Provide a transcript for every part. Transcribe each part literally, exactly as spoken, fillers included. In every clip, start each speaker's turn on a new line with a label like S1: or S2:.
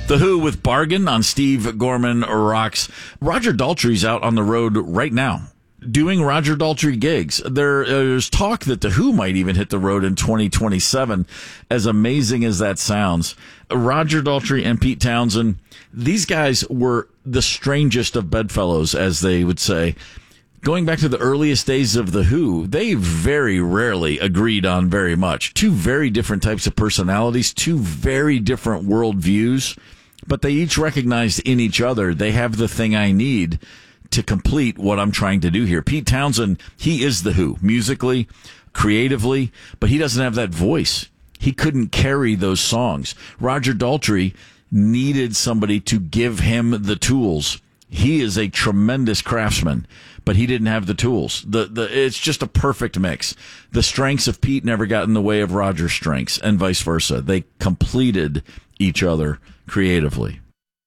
S1: The Who with Bargain on Steve Gorman Rocks. Roger Daltrey's out on the road right now, doing Roger Daltrey gigs. There, there's talk that The Who might even hit the road in twenty twenty-seven, as amazing as that sounds. Roger Daltrey and Pete Townshend, these guys were the strangest of bedfellows, as they would say. Going back to the earliest days of The Who, they very rarely agreed on very much. Two very different types of personalities, two very different worldviews, but they each recognized in each other they have the thing I need to complete what I'm trying to do here. Pete Townshend, he is The Who, musically, creatively, but he doesn't have that voice. He couldn't carry those songs. Roger Daltrey needed somebody to give him the tools. He is a tremendous craftsman, but he didn't have the tools. The the it's just a perfect mix. The strengths of Pete never got in the way of Roger's strengths, and vice versa. They completed each other creatively.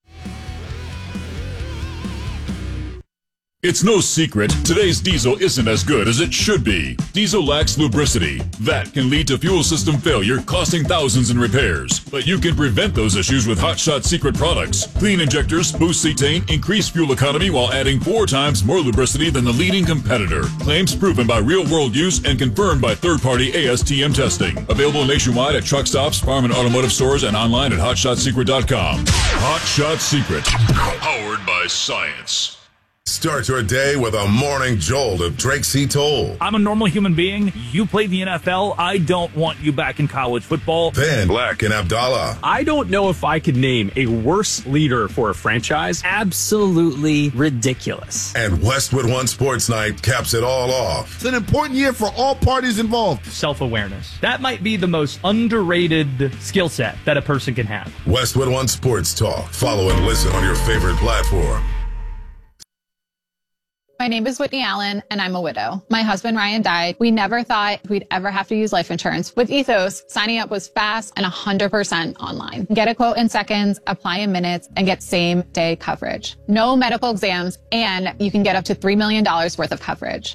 S2: It's no secret, today's diesel isn't as good as it should be. Diesel lacks lubricity. That can lead to fuel system failure, costing thousands in repairs. But you can prevent those issues with Hot Shot Secret products. Clean injectors, boost cetane, increase fuel economy while adding four times more lubricity than the leading competitor. Claims proven by real-world use and confirmed by third-party A S T M testing. Available nationwide at truck stops, farm and automotive stores, and online at hot shot secret dot com. Hot Shot Secret. Powered by science.
S3: Start your day with a morning jolt of Drake C. Toll.
S4: I'm a normal human being. You play the N F L. I don't want you back in college football.
S3: Then Black and Abdallah.
S5: I don't know if I could name a worse leader for a franchise. Absolutely ridiculous.
S3: And Westwood One Sports Night caps it all off.
S6: It's an important year for all parties involved.
S4: Self-awareness. That might be the most underrated skill set that a person can have.
S3: Westwood One Sports Talk. Follow and listen on your favorite platform.
S7: My name is Whitney Allen, and I'm a widow. My husband, Ryan, died. We never thought we'd ever have to use life insurance. With Ethos, signing up was fast and one hundred percent online. Get a quote in seconds, apply in minutes, and get same-day coverage. No medical exams, and you can get up to three million dollars worth of coverage.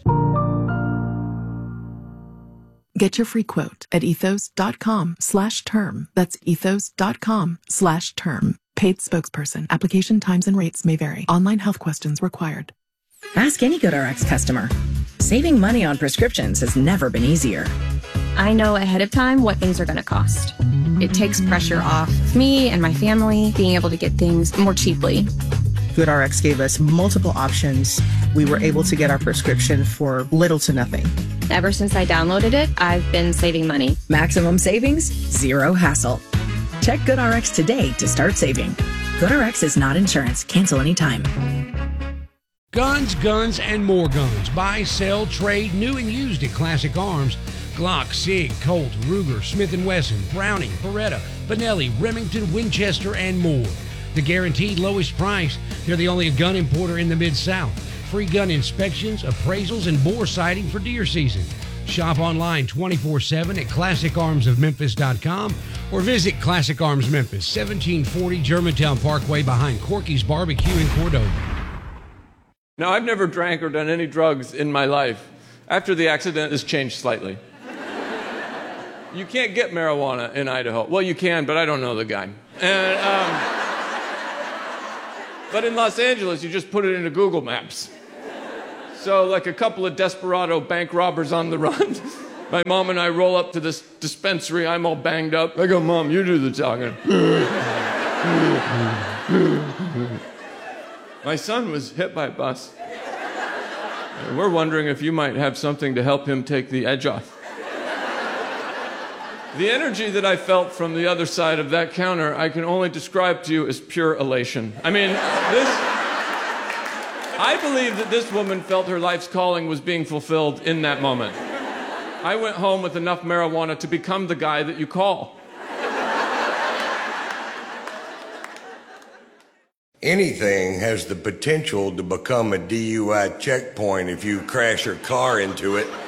S8: Get your free quote at ethos.com slash term. That's ethos.com slash term. Paid spokesperson. Application times and rates may vary. Online health questions required.
S9: Ask any GoodRx customer. Saving money on prescriptions has never been easier.
S10: I know ahead of time what things are going to cost. It takes pressure off me and my family being able to get things more cheaply.
S11: GoodRx gave us multiple options. We were able to get our prescription for little to nothing.
S10: Ever since I downloaded it, I've been saving money.
S9: Maximum savings, zero hassle. Check GoodRx today to start saving. GoodRx is not insurance. Cancel anytime.
S12: Guns, guns, and more guns. Buy, sell, trade, new and used at Classic Arms. Glock, Sig, Colt, Ruger, Smith and Wesson, Browning, Beretta, Benelli, Remington, Winchester, and more. The guaranteed lowest price. They're the only gun importer in the Mid-South. Free gun inspections, appraisals, and bore sighting for deer season. Shop online twenty-four seven at classic arms of memphis dot com or visit Classic Arms Memphis, seventeen forty Germantown Parkway behind Corky's Barbecue in Cordova.
S13: Now, I've never drank or done any drugs in my life. After the accident, it's changed slightly. You can't get marijuana in Idaho. Well, you can, but I don't know the guy. And, um, but in Los Angeles, you just put it into Google Maps. So, like a couple of desperado bank robbers on the run, my mom and I roll up to this dispensary. I'm all banged up. I go, Mom, you do the talking. My son was hit by a bus. And we're wondering if you might have something to help him take the edge off. The energy that I felt from the other side of that counter, I can only describe to you as pure elation. I mean, this... I believe that this woman felt her life's calling was being fulfilled in that moment. I went home with enough marijuana to become the guy that you call.
S14: Anything has the potential to become a D U I checkpoint if you crash your car into it.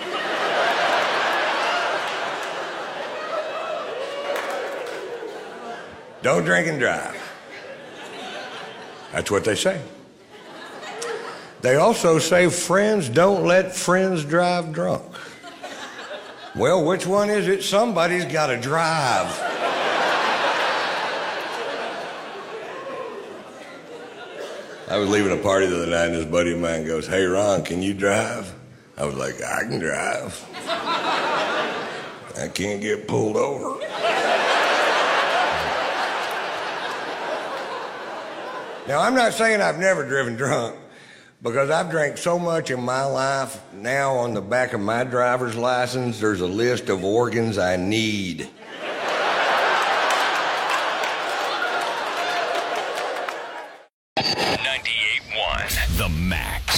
S14: Don't drink and drive. That's what they say. They also say friends don't let friends drive drunk. Well, which one is it? Somebody's got to drive. I was leaving a party the other night, and this buddy of mine goes, "Hey, Ron, can you drive?" I was like, "I can drive. I can't get pulled over." Now, I'm not saying I've never driven drunk, because I've drank so much in my life. Now on the back of my driver's license, there's a list of organs I need